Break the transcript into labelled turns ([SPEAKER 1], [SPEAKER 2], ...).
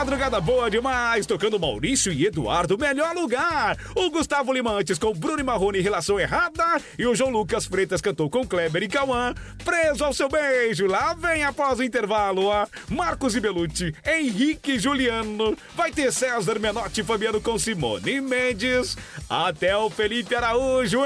[SPEAKER 1] madrugada boa demais, tocando Maurício e Eduardo, melhor lugar. O Gustavo Limantes com Bruno e Marrone, Relação Errada. E o João Lucas Freitas cantou com Kleber e Cauã, Preso ao Seu Beijo. Lá vem após o intervalo, ó. Marcos e Belucci, Henrique e Juliano. Vai ter César Menotti e Fabiano com Simone Mendes. Até o Felipe Araújo.